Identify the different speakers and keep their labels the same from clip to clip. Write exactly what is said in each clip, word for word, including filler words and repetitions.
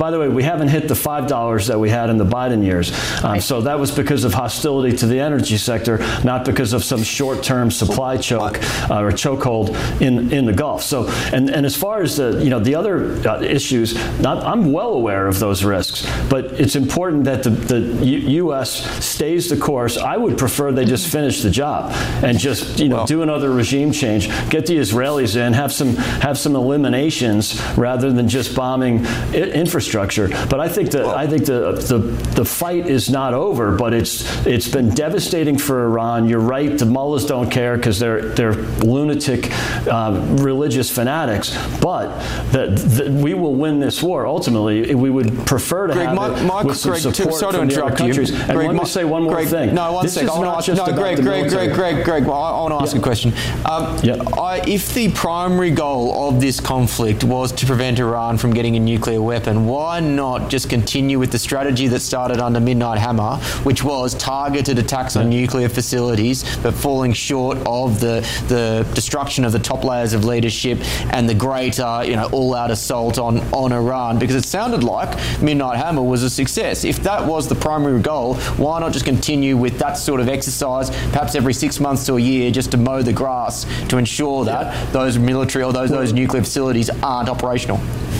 Speaker 1: By the way, we haven't hit the five dollars that we had in the Biden years. Um, so that was because of hostility to the energy sector, not because of some short-term supply choke uh, or chokehold in, in the Gulf. So, and, and as far as the, you know, the other uh, issues, not, I'm well aware of those risks, but it's important that the, the U- U.S. stays the course. I would prefer they just finish the job and just, you know, well, do another regime change, get the Israelis in, have some have some eliminations rather than just bombing I- infrastructure. But I think that I think the, the the fight is not over, but it's it's been devastating for Iran. You're right, the mullahs don't care because they're they're lunatic uh, religious fanatics. But that we will win this war. Ultimately, we would prefer to
Speaker 2: Greg,
Speaker 1: have
Speaker 2: my,
Speaker 1: it
Speaker 2: my,
Speaker 1: with some
Speaker 2: Greg,
Speaker 1: support
Speaker 2: sorry to
Speaker 1: from the
Speaker 2: interrupt
Speaker 1: other countries.
Speaker 2: you.
Speaker 1: And
Speaker 2: Greg,
Speaker 1: let me
Speaker 2: my,
Speaker 1: say one more
Speaker 2: Greg,
Speaker 1: thing.
Speaker 2: No, one
Speaker 1: this
Speaker 2: second.
Speaker 1: is
Speaker 2: I
Speaker 1: not
Speaker 2: want
Speaker 1: just
Speaker 2: no,
Speaker 1: about
Speaker 2: Greg,
Speaker 1: the
Speaker 2: Greg,
Speaker 1: military.
Speaker 2: Greg, Greg, Greg, Greg, I, I want to ask
Speaker 1: yeah.
Speaker 2: a question. Um,
Speaker 1: yeah.
Speaker 2: I, if the primary goal of this conflict was to prevent Iran from getting a nuclear weapon, why not just continue with the strategy that started under Midnight Hammer, which was targeted attacks on nuclear facilities, but falling short of the the destruction of the top layers of leadership and the greater, you know, all-out assault on, on Iran? Because it sounded like Midnight Hammer was a success. If that was the primary goal, why not just continue with that sort of exercise, perhaps every six months to a year, just to mow the grass to ensure that yeah. those military or those, those nuclear facilities aren't operational?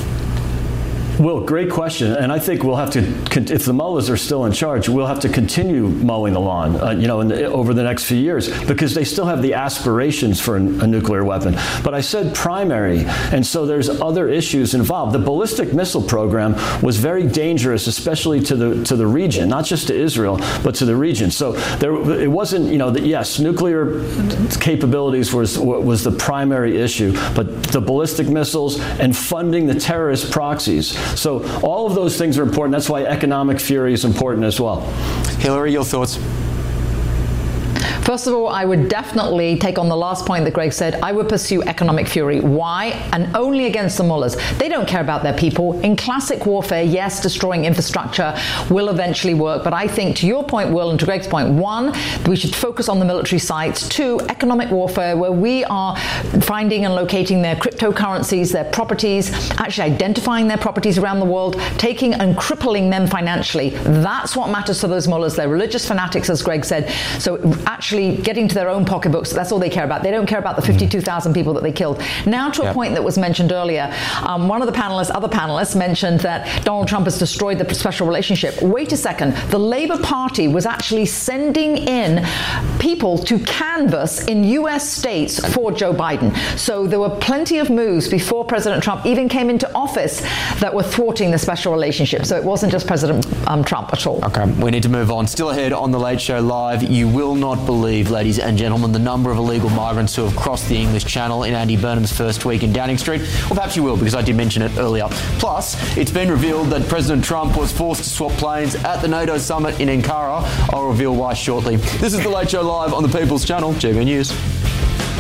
Speaker 1: Well, great question, and I think we'll have to, if the mullahs are still in charge, we'll have to continue mowing the lawn, uh, you know, in the, over the next few years, because they still have the aspirations for a, a nuclear weapon. But I said primary, and so there's other issues involved. The ballistic missile program was very dangerous, especially to the to the region, not just to Israel, but to the region. So there, it wasn't, you know, the, yes, nuclear capabilities was was the primary issue, but the ballistic missiles and funding the terrorist proxies. So all of those things are important. That's why economic fury is important as well.
Speaker 2: Hillary, your thoughts?
Speaker 3: First of all, I would definitely take on the last point that Greg said. I would pursue economic fury. Why? And only against the mullahs. They don't care about their people. In classic warfare, yes, destroying infrastructure will eventually work. But I think, to your point, Will, and to Greg's point, one, we should focus on the military sites. Two, economic warfare, where we are finding and locating their cryptocurrencies, their properties, actually identifying their properties around the world, taking and crippling them financially. That's what matters to those mullahs. They're religious fanatics, as Greg said. So actually getting to their own pocketbooks, that's all they care about. They don't care about the fifty-two thousand people that they killed. Now to a yep. point that was mentioned earlier, um, one of the panelists, other panelists mentioned that Donald Trump has destroyed the special relationship. Wait a second. The Labour Party was actually sending in people to canvass in U S states for Joe Biden. So there were plenty of moves before President Trump even came into office that were thwarting the special relationship. So it wasn't just President um, Trump at all.
Speaker 2: Okay, we need to move on. Still ahead on The Late Show Live, you will not believe, ladies and gentlemen, the number of illegal migrants who have crossed the English Channel in Andy Burnham's first week in Downing Street. Or perhaps you will, because I did mention it earlier. Plus, it's been revealed that President Trump was forced to swap planes at the NATO summit in Ankara. I'll reveal why shortly. This is The Late Show Live on the People's Channel, G B News.